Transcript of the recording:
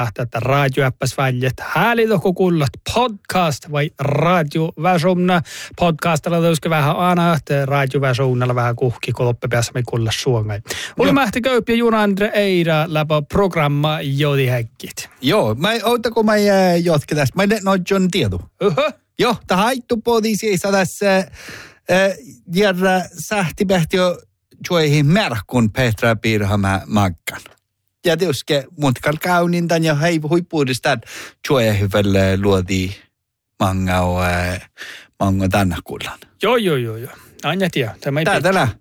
Tätä radioäppäs väljet. Häälitoku kullat podcast vai radioväsumna. Podcastilla tauske vähän aina, että radioväsumnalla vähän kuhki kolppe päässä me kulla suongai. Oli mähti köyppiä Juna-Andre Eira läpä programma jodi häkkit. Joo, ootako mä jotke tästä? Mä noin tieto. Joo, tämä haittu poliisiissa tässä järjä sähtipähti jo juoihin märkun Petra Pirhamä Maggan. Ja tietysti mutkal kaunintan ja huippuudestaan juoja hyvälle luotiin mango tänne kullan. Joo. Aina tiedä. Täällä.